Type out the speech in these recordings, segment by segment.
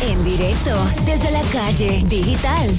En directo, desde la calle Digital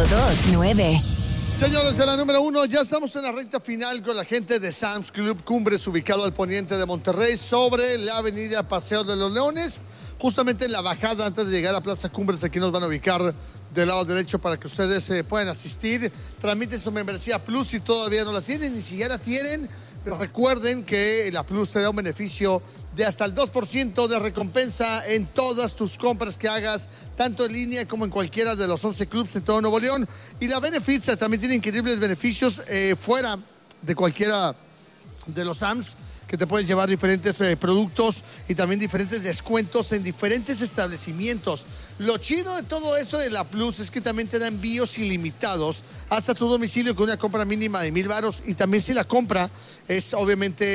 102.9. Señores, de la número 1, ya estamos en la recta final con la gente de Sam's Club Cumbres, ubicado al poniente de Monterrey, sobre la avenida Paseo de los Leones, justamente en la bajada antes de llegar a Plaza Cumbres. Aquí nos van a ubicar del lado derecho para que ustedes puedan asistir. Tramiten su membresía Plus si todavía no la tienen, y si ya la tienen, recuerden que la Plus te da un beneficio de hasta el 2% de recompensa en todas tus compras que hagas, tanto en línea como en cualquiera de los 11 clubs en todo Nuevo León. Y la Benefits también tiene increíbles beneficios fuera de cualquiera de los Sam's, que te puedes llevar diferentes productos y también diferentes descuentos en diferentes establecimientos. Lo chido de todo eso de la Plus es que también te da envíos ilimitados hasta tu domicilio con una compra mínima de 1,000 varos, y también si la compra es obviamente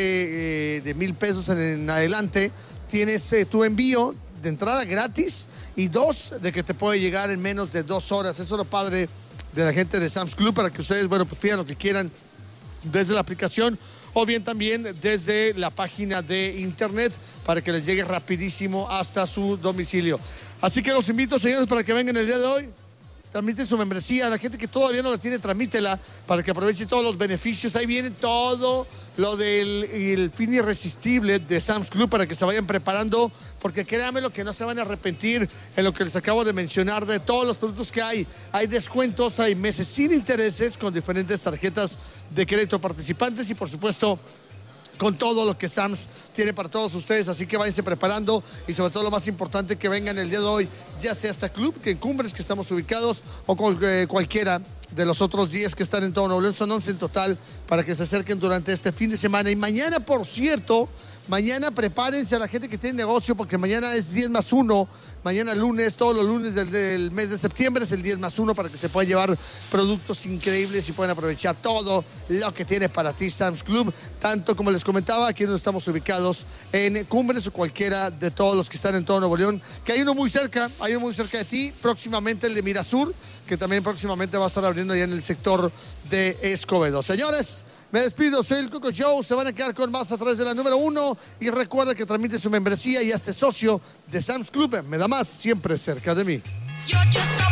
de 1,000 pesos en adelante, tienes tu envío de entrada gratis, y 2, de que te puede llegar en menos de 2 horas. Eso es lo padre de la gente de Sam's Club, para que ustedes, pues pidan lo que quieran desde la aplicación, o bien también desde la página de internet, para que les llegue rapidísimo hasta su domicilio. Así que los invito, señores, para que vengan el día de hoy. Tramiten su membresía. A la gente que todavía no la tiene, tramítela para que aproveche todos los beneficios. Ahí viene todo lo del fin irresistible de Sam's Club, para que se vayan preparando, porque créanme lo que no se van a arrepentir en lo que les acabo de mencionar de todos los productos que hay. Hay descuentos, hay meses sin intereses con diferentes tarjetas de crédito participantes, y por supuesto con todo lo que Sam's tiene para todos ustedes. Así que váyanse preparando, y sobre todo lo más importante, que vengan el día de hoy, ya sea hasta Club, que en Cumbres, que estamos ubicados, o con cualquiera de los otros 10 que están en todo Nuevo León. Son 11 en total, para que se acerquen durante este fin de semana. Y mañana, por cierto, mañana prepárense a la gente que tiene negocio, porque mañana es 10+1. Mañana lunes, todos los lunes del mes de septiembre es el 10+1, para que se puedan llevar productos increíbles y puedan aprovechar todo lo que tiene para ti Sam's Club. Tanto como les comentaba, aquí donde estamos ubicados en Cumbres, o cualquiera de todos los que están en todo Nuevo León, que hay uno muy cerca de ti, próximamente el de Mirasur, que también próximamente va a estar abriendo ya en el sector de Escobedo. Señores, me despido, soy el Coco Show. Se van a quedar con más a través de la número 1. Y recuerda que transmite su membresía y hazte socio de Sam's Club. Me da más, siempre cerca de mí.